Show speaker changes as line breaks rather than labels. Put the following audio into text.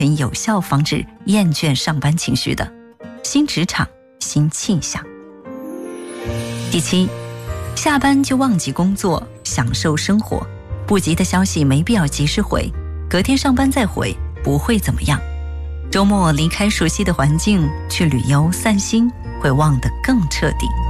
能有效防止厌倦上班情绪的。新职场新气象。第7，下班就忘记工作，享受生活，不急的消息没必要及时回，隔天上班再回不会怎么样。周末离开熟悉的环境，去旅游散心，会忘得更彻底。